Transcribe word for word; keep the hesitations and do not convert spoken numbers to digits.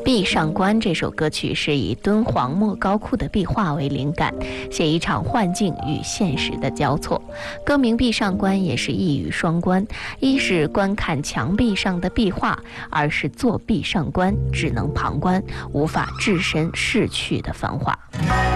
壁上观》这首歌曲是以敦煌莫高窟的壁画为灵感，写一场幻境与现实的交错。歌名《壁上观》也是一语双关，一是观看墙壁上的壁画，二是做壁上观，只能旁观，无法置身逝去的繁华。